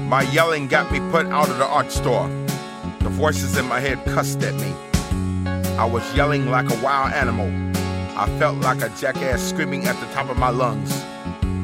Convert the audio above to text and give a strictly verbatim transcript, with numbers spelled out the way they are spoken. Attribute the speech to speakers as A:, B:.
A: My yelling got me put out of the art store. The voices in my head cussed at me. I was yelling like a wild animal. I felt like a jackass screaming at the top of my lungs.